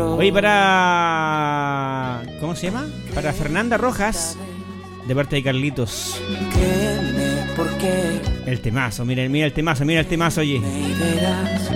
Oye, para... ¿cómo se llama? Para Fernanda Rojas, de parte de Carlitos. El temazo, mira el temazo, oye.